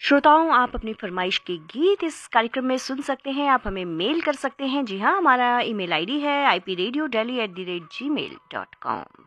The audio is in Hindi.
श्रोताओं, आप अपनी फरमाइश के गीत इस कार्यक्रम में सुन सकते हैं। आप हमें मेल कर सकते हैं। जी हाँ, हमारा ईमेल आईडी है ipradiodelhi@gmail.com।